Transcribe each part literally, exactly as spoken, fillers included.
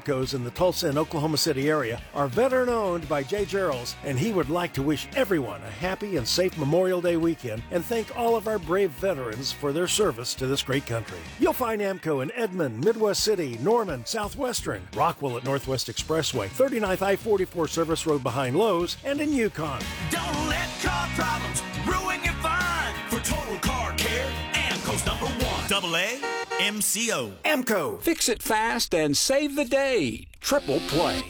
Amcos in the Tulsa and Oklahoma City area are veteran-owned by Jay Gerals, and he would like to wish everyone a happy and safe Memorial Day weekend and thank all of our brave veterans for their service to this great country. You'll find Amco in Edmond, Midwest City, Norman, Southwestern, Rockwell at Northwest Expressway, thirty-ninth I forty-four Service Road behind Lowe's, and in Yukon. Don't let car problems ruin your fun. For total car care, Amco's number one. Double A M C O. Amco. Fix it fast and save the day. Triple play.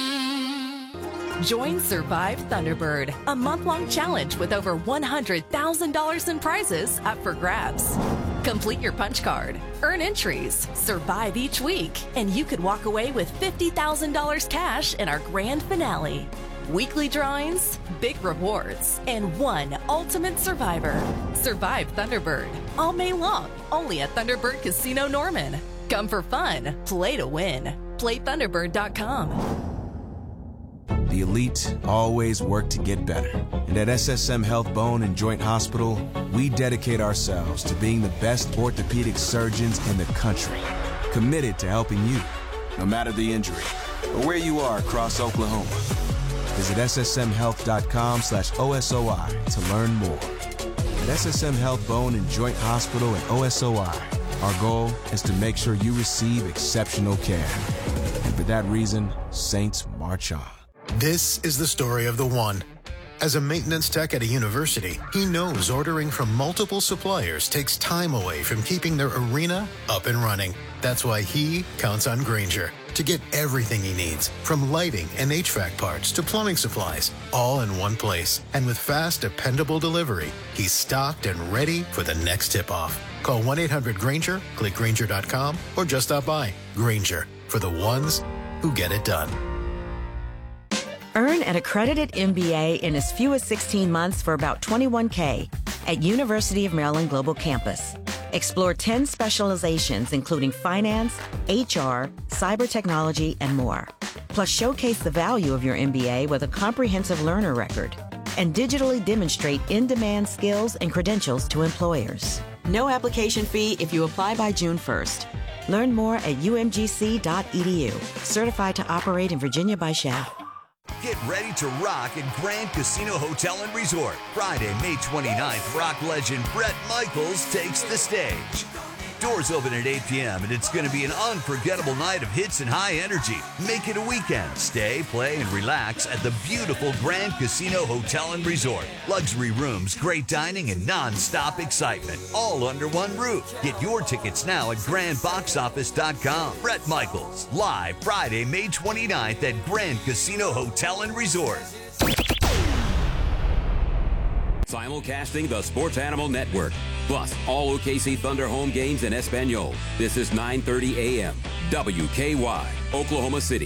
Join Survive Thunderbird, a month-long challenge with over one hundred thousand dollars in prizes up for grabs. Complete your punch card, earn entries, survive each week, and you could walk away with fifty thousand dollars cash in our grand finale. Weekly drawings, big rewards, and one ultimate survivor. Survive Thunderbird, all May long, only at Thunderbird Casino Norman. Come for fun, play to win. play thunderbird dot com. The elite always work to get better. And at S S M Health Bone and Joint Hospital, we dedicate ourselves to being the best orthopedic surgeons in the country. Committed to helping you, no matter the injury, or where you are across Oklahoma. Visit S S M health dot com slash O S O I to learn more. At S S M Health Bone and Joint Hospital and O S O I, our goal is to make sure you receive exceptional care. And for that reason, Saints march on. This is the story of the one. As a maintenance tech at a university, he knows ordering from multiple suppliers takes time away from keeping their arena up and running. That's why he counts on Grainger to get everything he needs, from lighting and H V A C parts to plumbing supplies, all in one place. And with fast, dependable delivery, he's stocked and ready for the next tip-off. Call one eight hundred Grainger, click Grainger dot com, or just stop by. Grainger, for the ones who get it done. Earn an accredited M B A in as few as sixteen months for about twenty-one K at University of Maryland Global Campus. Explore ten specializations including finance, H R, cyber technology, and more. Plus showcase the value of your M B A with a comprehensive learner record and digitally demonstrate in-demand skills and credentials to employers. No application fee if you apply by June first. Learn more at U M G C dot E D U. Certified to operate in Virginia by S H A F. Get ready to rock at Grand Casino Hotel and Resort. Friday, May twenty-ninth, rock legend Bret Michaels takes the stage. Doors open at eight p.m. and it's going to be an unforgettable night of hits and high energy. Make it a weekend. Stay, play, and relax at the beautiful Grand Casino Hotel and Resort. Luxury rooms, great dining, and non-stop excitement. All under one roof. Get your tickets now at grand box office dot com. Bret Michaels, live Friday, May twenty-ninth at Grand Casino Hotel and Resort. Simulcasting the Sports Animal Network. Plus, all O K C Thunder home games in Espanol. This is nine thirty a.m. W K Y, Oklahoma City.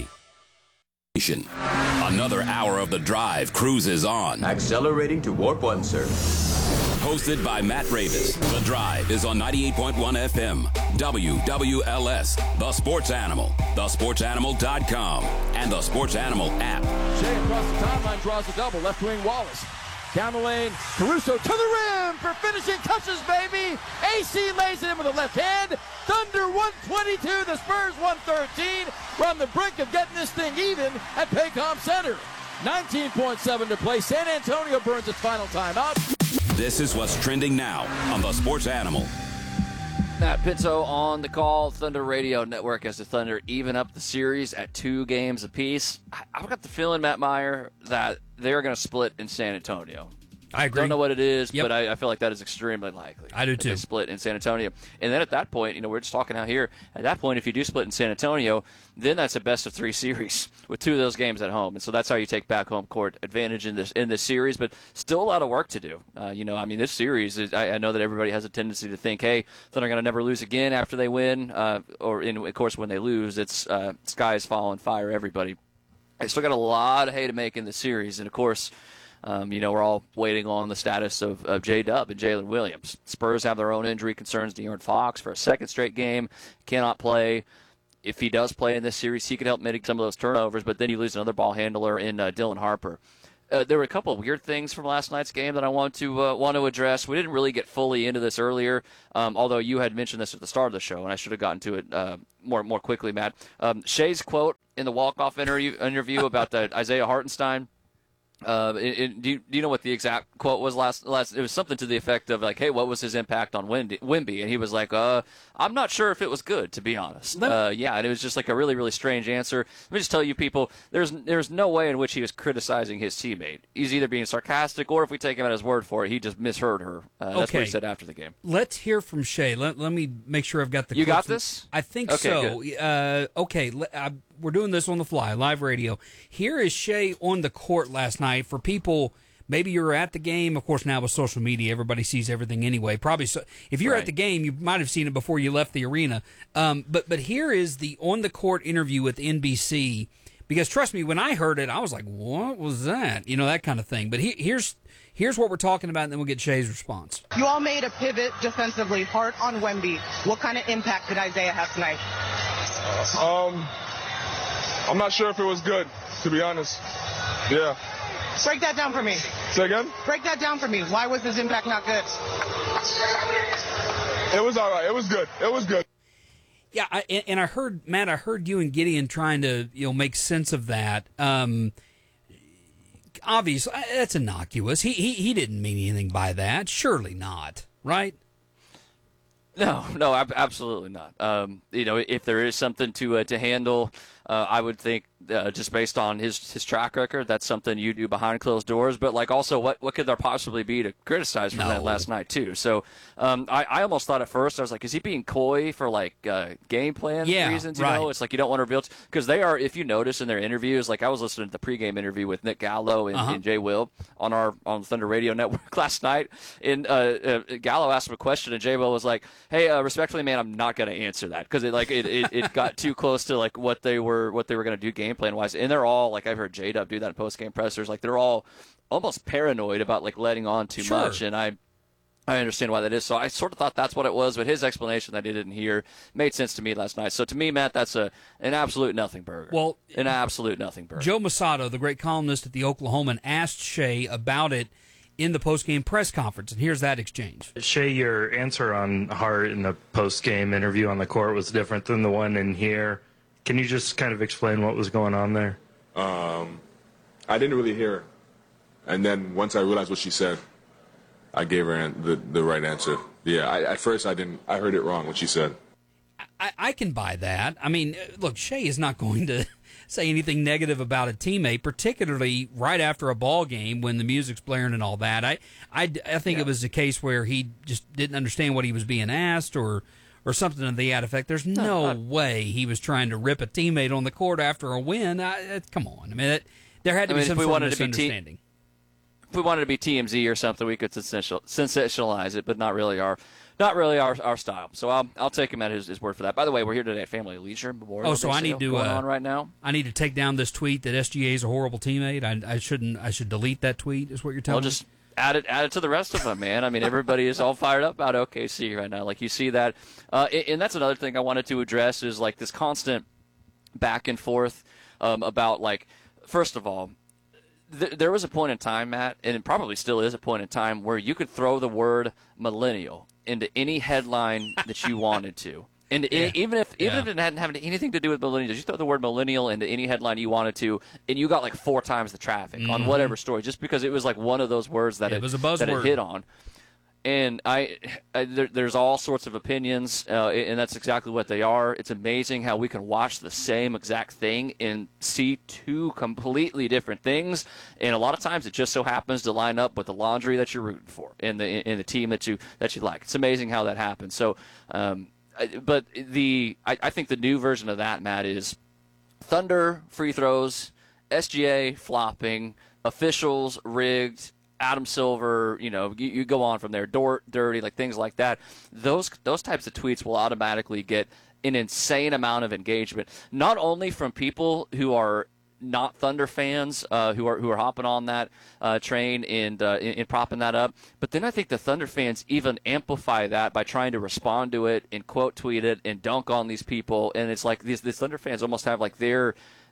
Another hour of The Drive cruises on. Accelerating to warp one, sir. Hosted by Matt Ravis. The Drive is on ninety-eight point one F M. W W L S, The Sports Animal, the sports animal dot com, and the Sports Animal app. Shea across the timeline draws a double. Left wing Wallace. Down the lane, Caruso to the rim for finishing touches, baby. A C lays it in with a left hand. Thunder one twenty-two, the Spurs one thirteen. We're on the brink of getting this thing even at Paycom Center. nineteen point seven to play. San Antonio burns its final timeout. This is what's trending now on the Sports Animal. Matt Pizzo on the call. Thunder Radio Network as the Thunder even up the series at two games apiece. I've got the feeling, Matt Meyer, that they're going to split in San Antonio. I agree. Don't know what it is, yep. but I, I feel like that is extremely likely. I do too. They split in San Antonio. And then at that point, you know, we're just talking out here. At that point, if you do split in San Antonio, then that's a best of three series with two of those games at home. And so that's how you take back home court advantage in this in this series. But still a lot of work to do. Uh, you know, I mean, this series, is, I, I know that everybody has a tendency to think, hey, Thunder are going to never lose again after they win. Uh, or, in, of course, when they lose, it's uh, skies fall and fire everybody. They still got a lot of hay to make in the series. And, of course, Um, you know, we're all waiting on the status of, of J-Dub and Jalen Williams. Spurs have their own injury concerns. De'Aaron Fox, for a second straight game, cannot play. If he does play in this series, he could help mitigate some of those turnovers, but then you lose another ball handler in uh, Dylan Harper. Uh, there were a couple of weird things from last night's game that I want to uh, want to address. We didn't really get fully into this earlier, um, although you had mentioned this at the start of the show, and I should have gotten to it uh, more more quickly, Matt. Um, Shea's quote in the walk-off interview, interview about the Isaiah Hartenstein. Uh, it, it, do, you, do you know what the exact quote was last? Last, it was something to the effect of like, "Hey, what was his impact on Wemby?" Wemby? And he was like, "Uh, I'm not sure if it was good, to be honest." Uh, yeah, and it was just like a really, really strange answer. Let me just tell you, people, there's there's no way in which he was criticizing his teammate. He's either being sarcastic, or if we take him at his word for it, he just misheard her. Uh, that's okay. what he said after the game. Let's hear from Shea. Let, let me make sure I've got the. You got from, this? I think okay, so. Uh, okay, I, we're doing this on the fly, live radio. Here is Shea on the court last night. For people, maybe you were at the game. Of course, now with social media, everybody sees everything anyway. Probably, so, if you're right. at the game, you might have seen it before you left the arena. Um, but but here is the on the court interview with N B C. Because trust me, when I heard it, I was like, "What was that?" You know, that kind of thing. But he, here's here's what we're talking about, and then we'll get Shea's response. You all made a pivot defensively, hard on Wemby. What kind of impact did Isaiah have tonight? Um, I'm not sure if it was good, to be honest. Yeah. Break that down for me. Say again? Break that down for me. Why was his impact not good? It was all right. It was good. It was good. Yeah, I, and I heard, Matt, I heard you and Gideon trying to, you know, make sense of that. Um, obviously, that's innocuous. He, he he didn't mean anything by that. Surely not, right? No, no, absolutely not. Um, you know, if there is something to uh, to handle, uh, I would think uh, just based on his his track record, that's something you do behind closed doors. But like, also, what what could there possibly be to criticize from no. that last night too? So, um, I, I almost thought at first I was like, is he being coy for like uh, game plan yeah, reasons? You right. know, it's like you don't want to reveal because they are. If you notice in their interviews, like I was listening to the pregame interview with Nick Gallo and, uh-huh. and Jay Will on our on Thunder Radio Network last night, and uh, uh, Gallo asked him a question, and Jay Will was like, "Hey, uh, respectfully, man, I'm not going to answer that because it like it, it, it got too close to like what they were what they were going to do game plan wise." And they're all like, I've heard J-Dub do that in post game pressers. Like they're all almost paranoid about like letting on too sure. much, and I. I understand why that is. So I sort of thought that's what it was, but his explanation that he didn't hear made sense to me last night. So to me, Matt, that's a an absolute nothing burger. Well, an absolute nothing burger. Joe Masato, the great columnist at the Oklahoman, asked Shea about it in the post-game press conference, and here's that exchange. Shea, your answer on Hart in the post-game interview on the court was different than the one in here. Can you just kind of explain what was going on there? Um, I didn't really hear her. And then once I realized what she said, I gave her an, the the right answer. Yeah, I, at first I didn't. I heard it wrong what she said. I, I can buy that. I mean, look, Shea is not going to say anything negative about a teammate, particularly right after a ball game when the music's blaring and all that. I I, I think yeah. it was a case where he just didn't understand what he was being asked or or something to the effect. There's no, no way he was trying to rip a teammate on the court after a win. I, come on. I mean, it, there had to I be mean, some sort of misunderstanding. If we wanted to be T M Z or something, we could sensationalize it, but not really our, not really our, our style. So I'll I'll take him at his, his word for that. By the way, we're here today at Family Leisure Memorial. Oh, so I need to going uh, on right now. I need to take down this tweet that S G A is a horrible teammate. I, I shouldn't. I should delete that tweet. Is what you're telling well, me? Just add it add it to the rest of them, man. I mean, everybody is all fired up about O K C right now. Like you see that, uh, and that's another thing I wanted to address is like this constant back and forth um, about like first of all. There was a point in time, Matt, and it probably still is a point in time, where you could throw the word millennial into any headline that you wanted to. And yeah. even if even yeah. if it hadn't have anything to do with millennials, you throw the word millennial into any headline you wanted to, and you got like four times the traffic mm-hmm. on whatever story, just because it was like one of those words that, yeah, it, it, was a buzzword. that it hit on. And I, I there, there's all sorts of opinions, uh, and that's exactly what they are. It's amazing how we can watch the same exact thing and see two completely different things. And a lot of times, it just so happens to line up with the laundry that you're rooting for and the in the team that you that you like. It's amazing how that happens. So, um, but the I, I think the new version of that, Matt, is Thunder free throws, S G A flopping, officials rigged. Adam Silver, you know, you, you go on from there, Dort, dirty, like things like that. Those those types of tweets will automatically get an insane amount of engagement, not only from people who are not Thunder fans, uh, who are who are hopping on that uh, train and, uh, and and propping that up, but then I think the Thunder fans even amplify that by trying to respond to it and quote tweet it and dunk on these people, and it's like these these Thunder fans almost have like their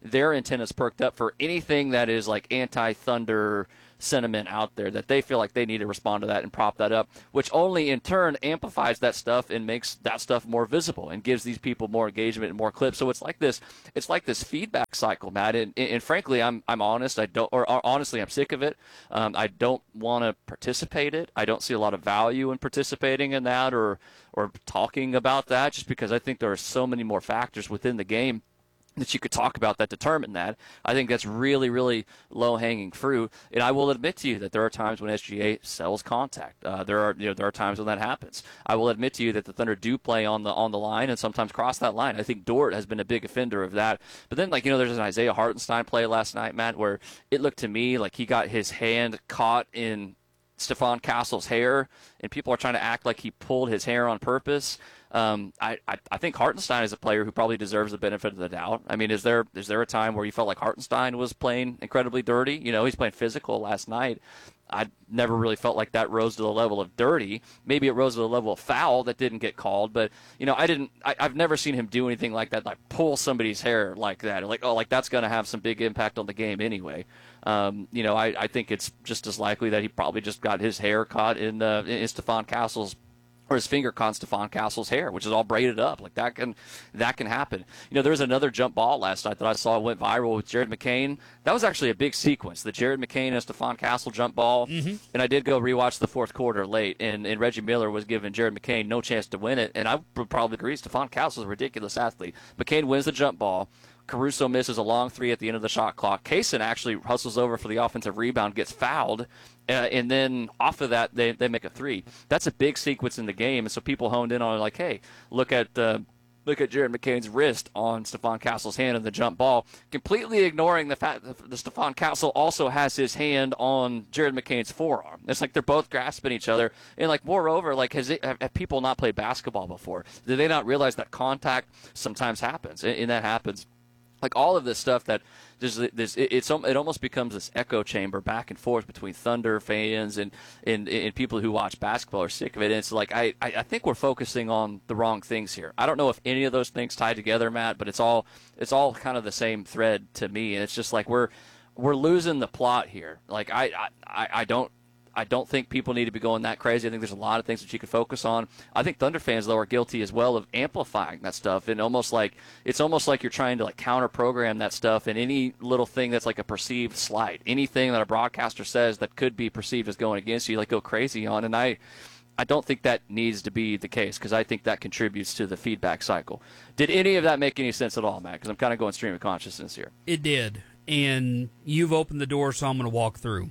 their antennas perked up for anything that is like anti-Thunder sentiment out there, that they feel like they need to respond to that and prop that up, which only in turn amplifies that stuff and makes that stuff more visible and gives these people more engagement and more clips. So it's like this, it's like this feedback cycle, Matt. And, and frankly, I'm I'm honest, I don't, or, or honestly, I'm sick of it. Um, I don't want to participate in it. I don't see a lot of value in participating in that or or talking about that, just because I think there are so many more factors within the game that you could talk about that determine that. I think that's really, really low-hanging fruit. And I will admit to you that there are times when S G A sells contact. Uh, there are, you know, there are times when that happens. I will admit to you that the Thunder do play on the on the line and sometimes cross that line. I think Dort has been a big offender of that. But then, like, you know, there's an Isaiah Hartenstein play last night, Matt, where it looked to me like he got his hand caught in Stephon Castle's hair, and people are trying to act like he pulled his hair on purpose. Um, I, I, I think Hartenstein is a player who probably deserves the benefit of the doubt. I mean, is there is there a time where you felt like Hartenstein was playing incredibly dirty? You know, he's playing physical last night. I never really felt like that rose to the level of dirty. Maybe it rose to the level of foul that didn't get called, but you know, I didn't. I, I've never seen him do anything like that, like pull somebody's hair like that. Like, oh, like that's going to have some big impact on the game anyway. Um, you know, I, I think it's just as likely that he probably just got his hair caught in, uh, in Stephon Castle's, or his finger caught Stephon Castle's hair, which is all braided up. Like that can that can happen. You know, there was another jump ball last night that I saw went viral with Jared McCain. That was actually a big sequence, the Jared McCain and Stephon Castle jump ball. Mm-hmm. And I did go rewatch the fourth quarter late, and, and Reggie Miller was giving Jared McCain no chance to win it. And I would probably agree, Stephon Castle is a ridiculous athlete. McCain wins the jump ball. Caruso misses a long three at the end of the shot clock. Kaysen actually hustles over for the offensive rebound, gets fouled, uh, and then off of that, they, they make a three. That's a big sequence in the game, and so people honed in on it like, hey, look at uh, look at Jared McCain's wrist on Stephon Castle's hand in the jump ball, completely ignoring the fact that the Stephon Castle also has his hand on Jared McCain's forearm. It's like they're both grasping each other, and like moreover, like has it, have, have people not played basketball before? Do they not realize that contact sometimes happens, and, and that happens? Like all of this stuff that there's this, it, it's it almost becomes this echo chamber back and forth between Thunder fans and, and, and people who watch basketball are sick of it. And it's like I, I think we're focusing on the wrong things here. I don't know if any of those things tie together, Matt, but it's all it's all kind of the same thread to me. And it's just like we're we're losing the plot here. Like I I, I don't. I don't think people need to be going that crazy. I think there's a lot of things that you could focus on. I think Thunder fans, though, are guilty as well of amplifying that stuff, and almost like it's almost like you're trying to like counter program that stuff. And any little thing that's like a perceived slight, anything that a broadcaster says that could be perceived as going against you, like go crazy on. And I, I don't think that needs to be the case because I think that contributes to the feedback cycle. Did any of that make any sense at all, Matt? Because I'm kind of going stream of consciousness here. It did, and you've opened the door, so I'm going to walk through.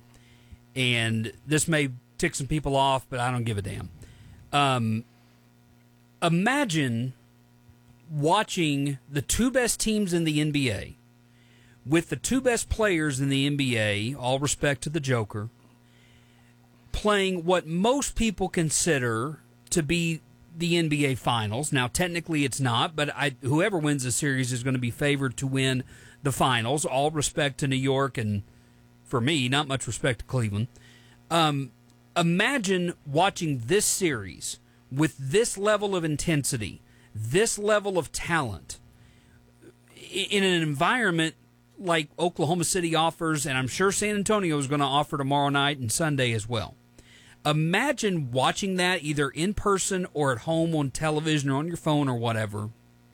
And this may tick some people off, but I don't give a damn. Um, imagine watching the two best teams in the N B A with the two best players in the N B A, all respect to the Joker, playing what most people consider to be the N B A Finals. Now, technically it's not, but I, whoever wins the series is going to be favored to win the Finals. All respect to New York and, for me, not much respect to Cleveland. Um, imagine watching this series with this level of intensity, this level of talent, in an environment like Oklahoma City offers, and I'm sure San Antonio is going to offer tomorrow night and Sunday as well. Imagine watching that either in person or at home on television or on your phone or whatever,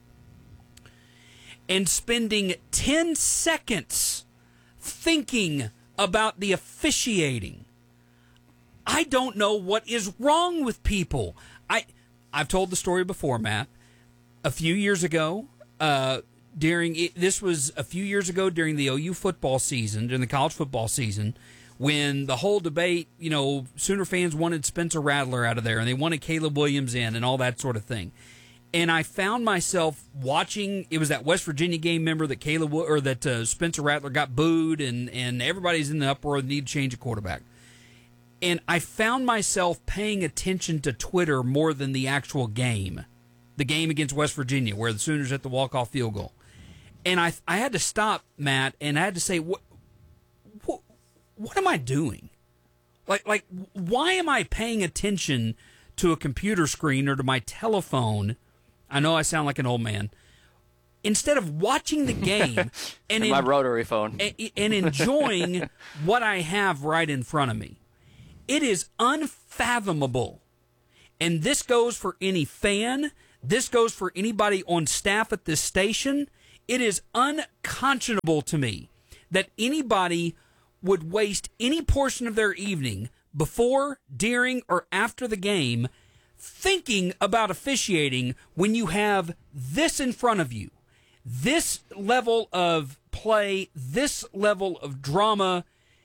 and spending ten seconds thinking about the officiating. I don't know what is wrong with people. I, I've told the story before, Matt. A few years ago, uh, during it, this was a few years ago during the O U football season, during the college football season, when the whole debate, you know, Sooner fans wanted Spencer Rattler out of there, and they wanted Caleb Williams in, and all that sort of thing. And I found myself watching. It was that West Virginia game. Remember that Caleb or that uh, Spencer Rattler got booed, and and everybody's in the uproar. They need to change a quarterback. And I found myself paying attention to Twitter more than the actual game, the game against West Virginia, where the Sooners hit the walk-off field goal. And I I had to stop, Matt, and I had to say, what what what am I doing? Like like why am I paying attention to a computer screen or to my telephone? I know I sound like an old man. instead of watching the game and my en- rotary phone and, and enjoying what I have right in front of me. It is unfathomable. And this goes for any fan. This goes for anybody on staff at this station. It is unconscionable to me that anybody would waste any portion of their evening before, during, or after the game thinking about officiating when you have this in front of you. This level of play, this level of drama.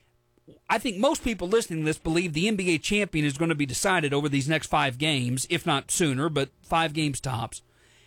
I think most people listening to this believe the N B A champion is going to be decided over these next five games, if not sooner, but five games tops.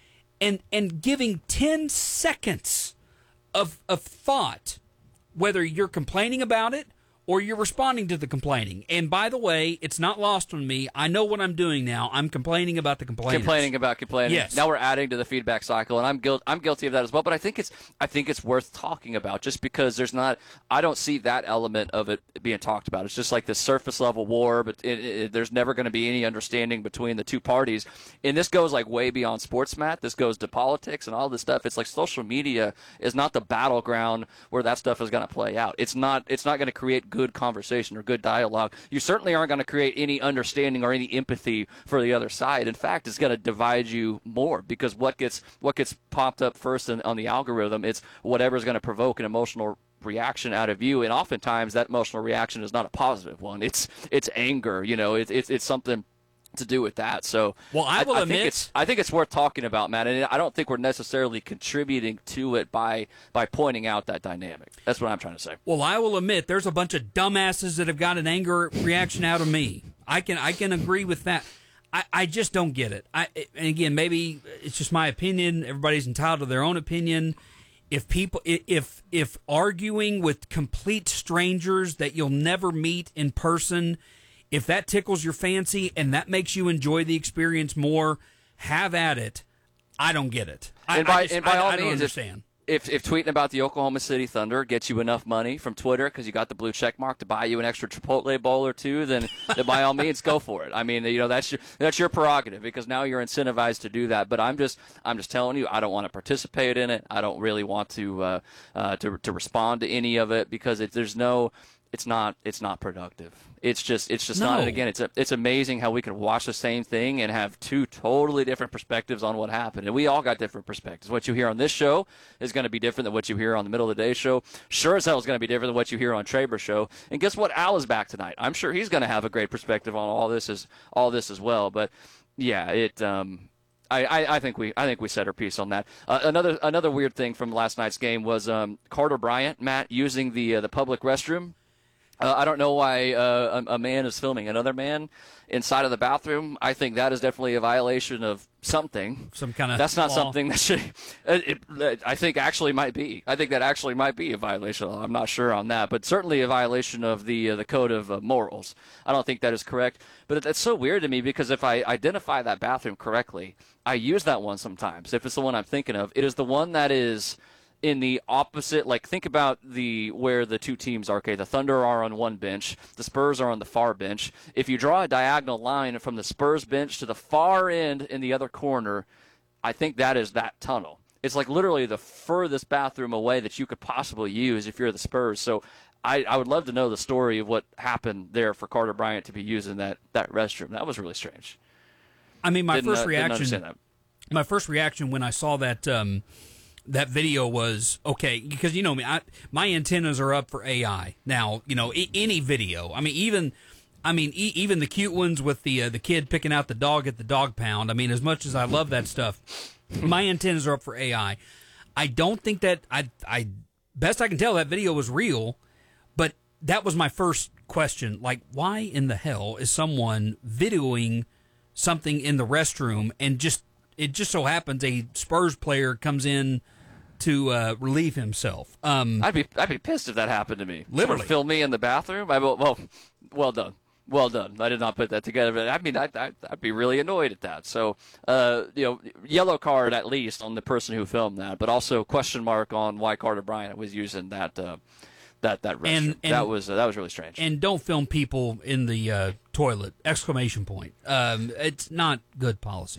And and giving ten seconds of of thought, whether you're complaining about it or you're responding to the complaining. And by the way, it's not lost on me. I know what I'm doing now. I'm complaining about the complainers. Complaining about complaining. Yes. Now we're adding to the feedback cycle, and I'm guilt. I'm guilty of that as well. But I think it's. I think it's worth talking about, just because there's not. I don't see that element of it being talked about. It's just like this surface level war, but it, it, there's never going to be any understanding between the two parties. And this goes like way beyond sports, Matt. This goes to politics and all this stuff. It's like social media is not the battleground where that stuff is going to play out. It's not. It's not going to create good conversation or good dialogue. You certainly aren't going to create any understanding or any empathy for the other side. In fact, it's going to divide you more, because what gets what gets popped up first in, on the algorithm, it's whatever's going to provoke an emotional reaction out of you, and oftentimes that emotional reaction is not a positive one. It's it's anger. You know, it's it's it's something to do with that. So, well, I will I, I admit, think it's I think it's worth talking about, Matt. And I don't think we're necessarily contributing to it by by pointing out that dynamic. That's what I'm trying to say. Well, I will admit there's a bunch of dumbasses that have got an anger reaction out of me. I can I can agree with that. I, I just don't get it. I and again, maybe it's just my opinion. Everybody's entitled to their own opinion. If people if if arguing with complete strangers that you'll never meet in person, if that tickles your fancy and that makes you enjoy the experience more, have at it. I don't get it. I, and by, I just, and by I, all I don't means, understand. If, if tweeting about the Oklahoma City Thunder gets you enough money from Twitter because you got the blue check mark to buy you an extra Chipotle bowl or two, then, then by all means go for it. I mean, you know, that's your that's your prerogative, because now you're incentivized to do that. But I'm just I'm just telling you, I don't want to participate in it. I don't really want to uh, uh, to to respond to any of it, because it, there's no. It's not. It's not productive. It's just. It's just No. not. And again, it's a, it's amazing how we can watch the same thing and have two totally different perspectives on what happened. And we all got different perspectives. What you hear on this show is going to be different than what you hear on the middle of the day show. Sure as hell is going to be different than what you hear on Traber's show. And guess what? Al is back tonight. I'm sure he's going to have a great perspective on all this as all this as well. But yeah, it. Um, I, I, I think we I think we said our piece on that. Uh, another another weird thing from last night's game was um, Carter Bryant, Matt, using the uh, the public restroom. Uh, I don't know why uh, a, a man is filming another man inside of the bathroom. I think that is definitely a violation of something. Some kind of That's not law. something that should. It, it, I think actually might be. I think that actually might be a violation of law. I'm not sure on that, but certainly a violation of the uh, the code of uh, morals. I don't think that is correct. But it, it's so weird to me, because if I identify that bathroom correctly, I use that one sometimes. If it's the one I'm thinking of, it is the one that is in the opposite, like think about the where the two teams are. Okay, the Thunder are on one bench, the Spurs are on the far bench. If you draw a diagonal line from the Spurs bench to the far end in the other corner, I think that is that tunnel. It's like literally the furthest bathroom away that you could possibly use if you're the Spurs. So I, I would love to know the story of what happened there for Carter Bryant to be using that, that restroom. That was really strange. I mean, my Didn't, first uh, didn't reaction. understand that. My first reaction when I saw that um, that video was okay, because you know me, I, my antennas are up for A I now. You know, I, any video. I mean, even. I mean, e- even the cute ones with the uh, the kid picking out the dog at the dog pound. I mean, as much as I love that stuff, my antennas are up for A I. I don't think that I I best I can tell that video was real, but that was my first question. Like, why in the hell is someone videoing something in the restroom, and just it just so happens a Spurs player comes in to uh, relieve himself? Um, I'd be I'd be pissed if that happened to me. Literally. Someone film me in the bathroom. I will, well, well done. Well done. I did not put that together, but I mean, I'd, I'd, I'd be really annoyed at that. So, uh, you know, yellow card at least on the person who filmed that, but also question mark on why Carter Bryant was using that uh, that that restroom. And- and- that was uh, that was really strange. And don't film people in the uh, toilet! Exclamation point. Um, it's not good policy.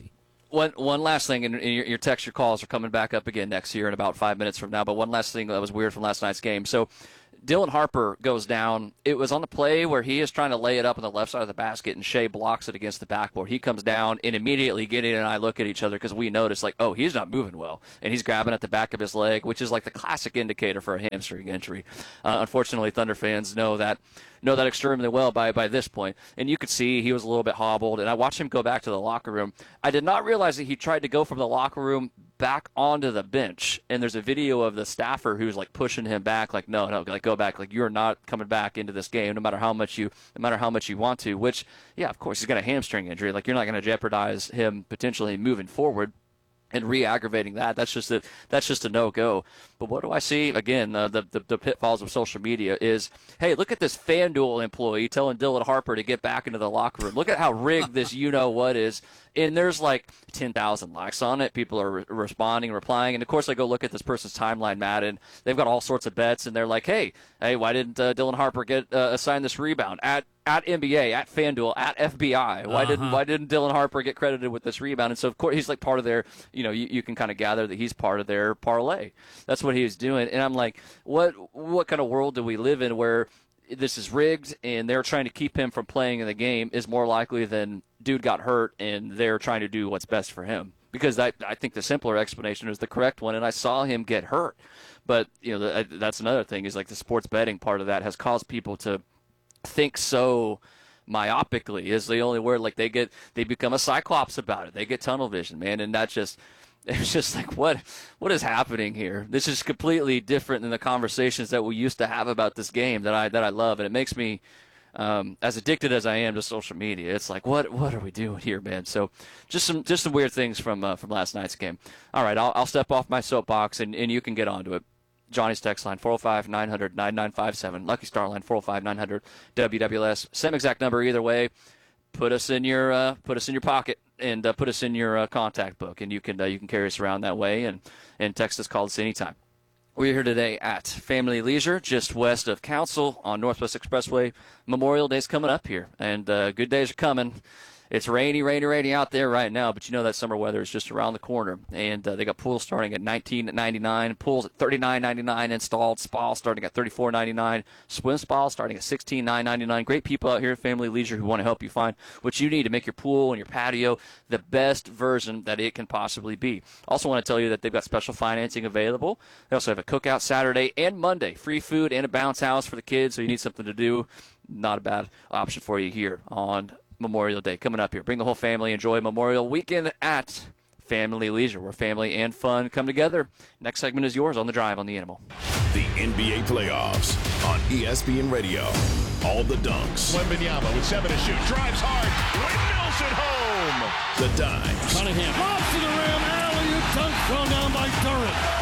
One one last thing, and your, your text, your calls are coming back up again next year in about five minutes from now. But one last thing that was weird from last night's game. So Dylan Harper goes down. It was on the play where he is trying to lay it up on the left side of the basket, and Shea blocks it against the backboard. He comes down, and immediately Gideon and I look at each other because we notice, like, oh, he's not moving well. And he's grabbing at the back of his leg, which is like the classic indicator for a hamstring injury. Uh, unfortunately, Thunder fans know that know that extremely well by, by this point. And you could see he was a little bit hobbled, and I watched him go back to the locker room. I did not realize that he tried to go from the locker room back onto the bench, and there's a video of the staffer who's like pushing him back, like, no, no, like, go back, like, you're not coming back into this game, no matter how much you, no matter how much you want to. Which, yeah, of course, he's got a hamstring injury. Like, you're not going to jeopardize him potentially moving forward and re-aggravating that. That's just a that's just a no-go. But what do I see? Again, uh, the, the the pitfalls of social media is, hey, look at this FanDuel employee telling Dylan Harper to get back into the locker room. Look at how rigged this you-know-what is. And there's like ten thousand likes on it. People are re- responding, replying. And, of course, I go look at this person's timeline, Matt, and they've got all sorts of bets. And they're like, hey, hey, why didn't uh, Dylan Harper get uh, assigned this rebound? At At N B A, at FanDuel, at F B I. Why uh-huh. didn't Why didn't Dylan Harper get credited with this rebound? And so, of course, he's like part of their, you know, you, you can kind of gather that he's part of their parlay. That's what he was doing. And I'm like, what what kind of world do we live in where this is rigged and they're trying to keep him from playing in the game is more likely than dude got hurt and they're trying to do what's best for him? Because I, I think the simpler explanation is the correct one, and I saw him get hurt. But, you know, the, that's another thing is like the sports betting part of that has caused people to think so myopically is the only word. Like they get, they become a cyclops about it. They get tunnel vision, man. And that just, it's just like, what, what is happening here? This is completely different than the conversations that we used to have about this game that I, that I love. And it makes me, um, as addicted as I am to social media, it's like, what, what are we doing here, man? So just some, just some weird things from, uh, from last night's game. All right. I'll, I'll step off my soapbox and, and you can get onto it. Johnny's text line, four oh five, nine hundred, ninety-nine fifty-seven. Lucky Star line, four oh five, nine hundred, W W L S. Same exact number either way. Put us in your uh, put us in your pocket and uh, put us in your uh, contact book, and you can uh, you can carry us around that way and, and text us, call us anytime. We're here today at Family Leisure, just west of Council on Northwest Expressway. Memorial Day's coming up here, and uh, good days are coming. It's rainy, rainy, rainy out there right now, but you know that summer weather is just around the corner. And uh, they got pools starting at nineteen ninety-nine, pools at thirty-nine ninety-nine installed, spa starting at thirty-four ninety-nine, swim spa starting at sixteen ninety-nine. Great people out here at Family Leisure who want to help you find what you need to make your pool and your patio the best version that it can possibly be. Also want to tell you that they've got special financing available. They also have a cookout Saturday and Monday, free food and a bounce house for the kids, so you need something to do. Not a bad option for you here on Memorial Day coming up here. Bring the whole family. Enjoy Memorial Weekend at Family Leisure, where family and fun come together. Next segment is yours on The Drive on the Animal. The N B A playoffs on E S P N Radio. All the dunks. Wembanyama with seven to shoot. Drives hard. Windmills it home. The dimes. Cunningham. Off to the rim. Alley-oop dunk thrown down by Durant.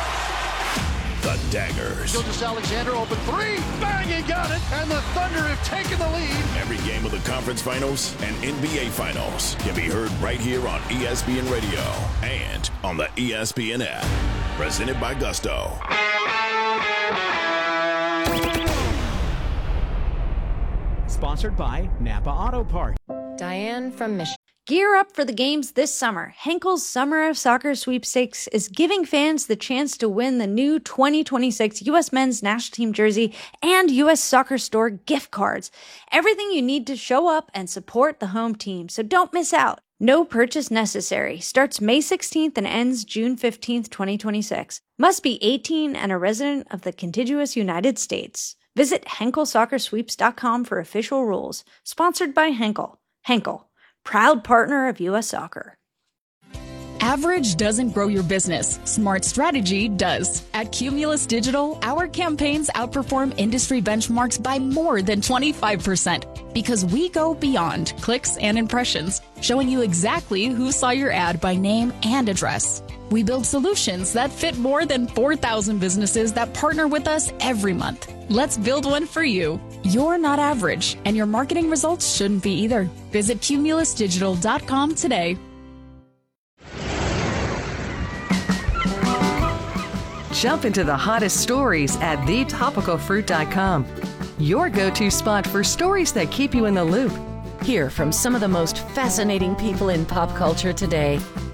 The daggers. Gilgeous-Alexander open three. Bang, he got it. And the Thunder have taken the lead. Every game of the conference finals and N B A finals can be heard right here on E S P N Radio and on the E S P N app. Presented by Gusto. Sponsored by Napa Auto Parts. Diane from Michigan. Gear up for the games this summer. Henkel's Summer of Soccer Sweepstakes is giving fans the chance to win the new twenty twenty-six U S Men's National Team jersey and U S Soccer Store gift cards. Everything you need to show up and support the home team, so don't miss out. No purchase necessary. Starts May sixteenth and ends June fifteenth, twenty twenty-six. Must be eighteen and a resident of the contiguous United States. Visit Henkel Soccer Sweeps dot com for official rules. Sponsored by Henkel. Henkel, proud partner of U S Soccer. Average doesn't grow your business. Smart strategy does. At Cumulus Digital, our campaigns outperform industry benchmarks by more than twenty-five percent because we go beyond clicks and impressions, showing you exactly who saw your ad by name and address. We build solutions that fit more than four thousand businesses that partner with us every month. Let's build one for you. You're not average, and your marketing results shouldn't be either. Visit Cumulus Digital dot com today. Jump into the hottest stories at the topical fruit dot com. Your go-to spot for stories that keep you in the loop. Hear from some of the most fascinating people in pop culture today.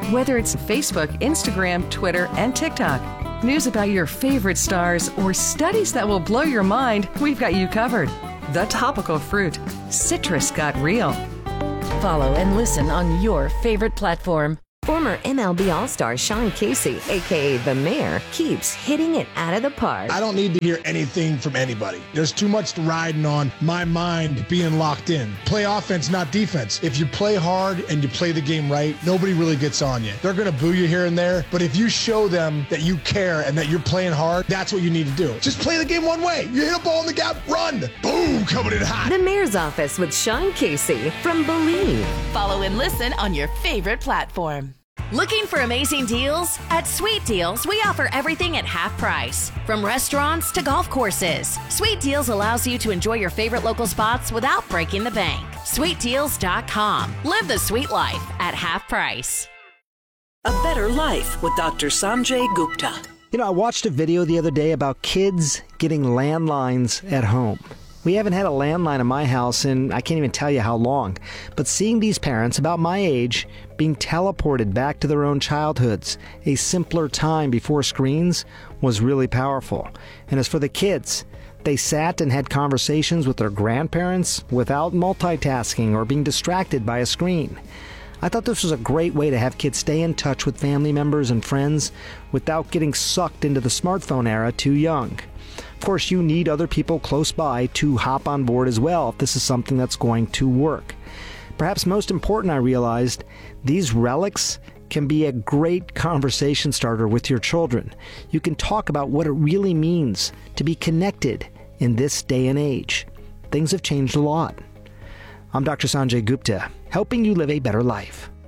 Whether it's Facebook, Instagram, Twitter, and TikTok, news about your favorite stars, or studies that will blow your mind, we've got you covered. The Topical Fruit. Citrus got real. Follow and listen on your favorite platform. Former M L B All-Star Sean Casey, a k a. The Mayor, keeps hitting it out of the park. I don't need to hear anything from anybody. There's too much riding on my mind being locked in. Play offense, not defense. If you play hard and you play the game right, nobody really gets on you. They're going to boo you here and there, but if you show them that you care and that you're playing hard, that's what you need to do. Just play the game one way. You hit a ball in the gap, run. Boom, coming in hot. The Mayor's Office with Sean Casey from Believe. Follow and listen on your favorite platform. Looking for amazing deals? At Sweet Deals, we offer everything at half price. From restaurants to golf courses, Sweet Deals allows you to enjoy your favorite local spots without breaking the bank. sweet deals dot com. Live the sweet life at half price. A Better Life with Doctor Sanjay Gupta. You know, I watched a video the other day about kids getting landlines at home. We haven't had a landline in my house in I can't even tell you how long. But seeing these parents about my age being teleported back to their own childhoods, a simpler time before screens, was really powerful. And as for the kids, they sat and had conversations with their grandparents without multitasking or being distracted by a screen. I thought this was a great way to have kids stay in touch with family members and friends without getting sucked into the smartphone era too young. Of course, you need other people close by to hop on board as well if this is something that's going to work. Perhaps most important, I realized, these relics can be a great conversation starter with your children. You can talk about what it really means to be connected in this day and age. Things have changed a lot. I'm Doctor Sanjay Gupta, helping you live a better life.